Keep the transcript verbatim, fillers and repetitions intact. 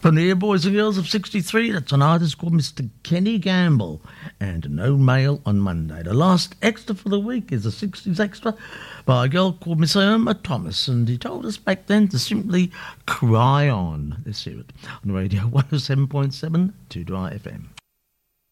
From the Air Boys and Girls of sixty-three, that's an artist called Mister Kenny Gamble, and No Mail on Monday. The last extra for the week is a sixties extra by a girl called Miss Irma Thomas, and he told us back then to simply cry on. Let's hear it on Radio one oh seven point seven, two Dry F M.